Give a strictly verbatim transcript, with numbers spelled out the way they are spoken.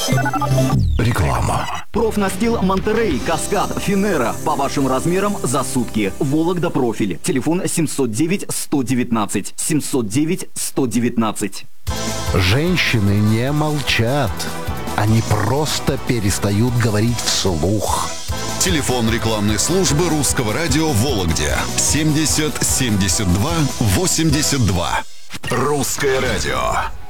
Реклама. Профнастил Монтерей, Каскад, Финера. По вашим размерам за сутки. Вологда Профиль. Телефон семьсот девять сто девятнадцать. семьсот девять сто девятнадцать. Женщины не молчат. Они просто перестают говорить вслух. Телефон рекламной службы Русского радио в Вологде. семьдесят семьдесят два восемьдесят два. Русское радио.